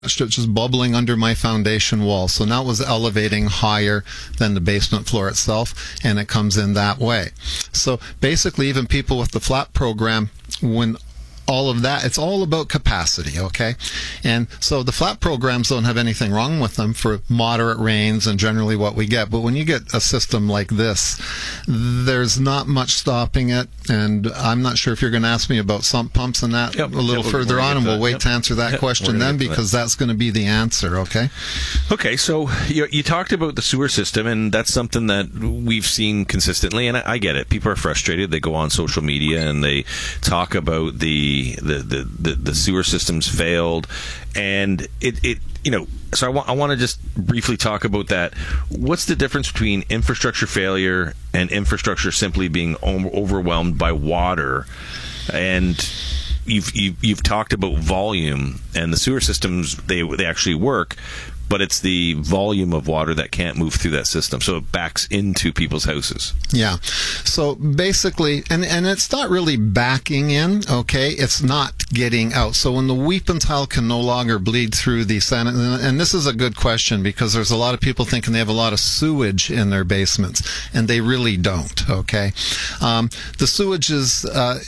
just bubbling under my foundation wall. So now it was elevating higher than the basement floor itself, and it comes in that way. So basically, even people with the flat program, when all of that, it's all about capacity, okay? And so the flat programs don't have anything wrong with them for moderate rains and generally what we get. But when you get a system like this, there's not much stopping it. And I'm not sure if you're going to ask me about sump pumps and that a little further on, and we'll wait to answer that question then, because that's going to be the answer, okay? Okay, so you talked about the sewer system, and that's something that we've seen consistently, and I get it. People are frustrated. They go on social media and they talk about the sewer systems failed, and it so I want to just briefly talk about that. What's the difference between infrastructure failure and infrastructure simply being overwhelmed by water? And you've talked about volume, and the sewer systems, they actually work, but it's the volume of water that can't move through that system, so it backs into people's houses. Yeah. So basically, and it's not really backing in, okay? It's not getting out. So when the weeping tile can no longer bleed through the and this is a good question, because there's a lot of people thinking they have a lot of sewage in their basements, and they really don't, okay? The sewage is,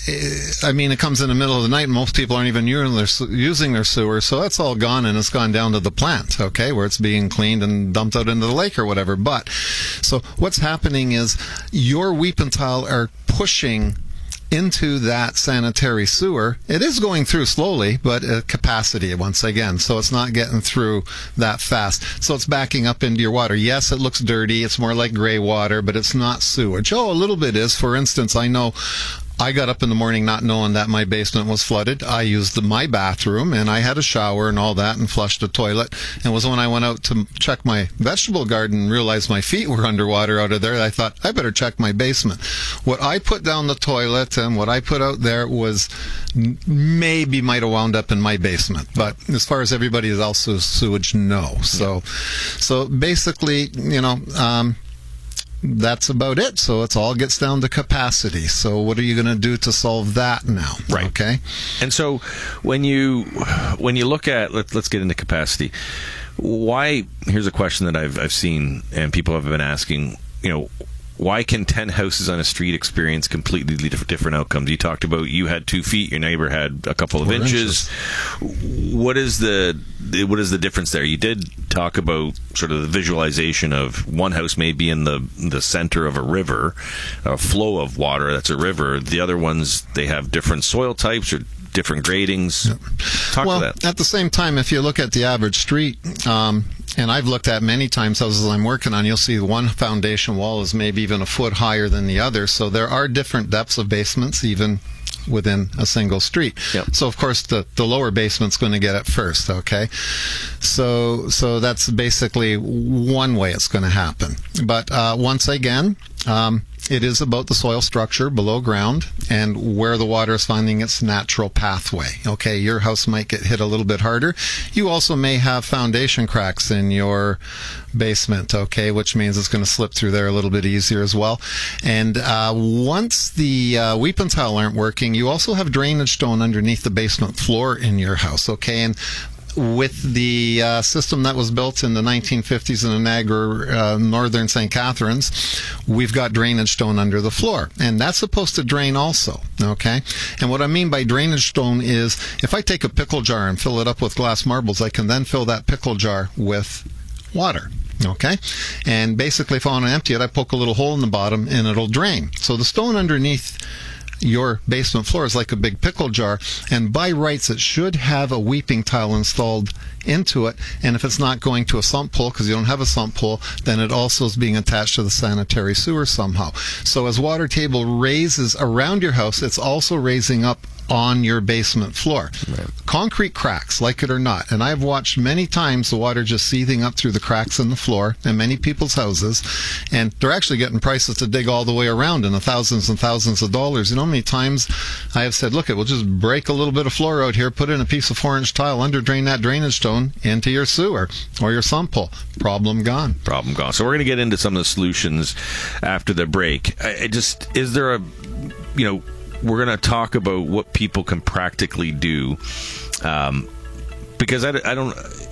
it comes in the middle of the night, and most people aren't even using their sewer, so that's all gone, and it's gone down to the plant, okay, where it's being cleaned and dumped out into the lake or whatever. But so what's happening is your weeping tile are pushing into that sanitary sewer. It is going through slowly, but at capacity once again, so it's not getting through that fast. So it's backing up into your water. Yes, it looks dirty. It's more like gray water, but it's not sewage. Oh, a little bit is. For instance, I know I got up in the morning not knowing that my basement was flooded. I used my bathroom, and I had a shower and all that, and flushed the toilet. And it was when I went out to check my vegetable garden and realized my feet were underwater out of there, I thought, I better check my basement. What I put down the toilet and what I put out there was maybe might have wound up in my basement. But as far as everybody else's sewage, no. So basically, that's about it. So it all gets down to capacity. So what are you going to do to solve that now? Right. Okay. And so when you look at, let's get into capacity. Why? Here's a question that I've seen and people have been asking. Why can 10 houses on a street experience completely different outcomes? You talked about you had 2 feet, your neighbor had a couple of inches. What is the difference there? You did talk about sort of the visualization of one house may be in the center of a river, a flow of water that's a river. The other ones, they have different soil types or different gradings. Yep. Talk to that. At the same time, if you look at the average street, and I've looked at many times houses I'm working on, you'll see one foundation wall is maybe even a foot higher than the other. So there are different depths of basements, even within a single street. Yep. So of course the lower basement's going to get it first, okay? So that's basically one way it's going to happen. But once again, it is about the soil structure below ground and where the water is finding its natural pathway. Okay, your house might get hit a little bit harder. You also may have foundation cracks in your basement, okay, which means it's going to slip through there a little bit easier as well. And once the weeping tile aren't working, you also have drainage stone underneath the basement floor in your house, okay? And with the system that was built in the 1950s in Niagara, northern St. Catharines, we've got drainage stone under the floor, and that's supposed to drain also, okay? And what I mean by drainage stone is if I take a pickle jar and fill it up with glass marbles, I can then fill that pickle jar with water. Okay? And basically, if I want to empty it, I poke a little hole in the bottom and it'll drain. So the stone underneath your basement floor is like a big pickle jar, and by rights it should have a weeping tile installed into it. And if it's not going to a sump pole because you don't have a sump pole, then it also is being attached to the sanitary sewer somehow. So as water table raises around your house, it's also raising up on your basement floor. Right. Concrete cracks, like it or not. And I've watched many times the water just seething up through the cracks in the floor in many people's houses, and they're actually getting prices to dig all the way around in the thousands and thousands of dollars. You know how many times I have said, look, we'll just break a little bit of floor out here, put in a piece of 4-inch tile, under drain that drainage stone into your sewer or your sump pole. Problem gone. Problem gone. So we're going to get into some of the solutions after the break. Is there we're going to talk about what people can practically do because I don't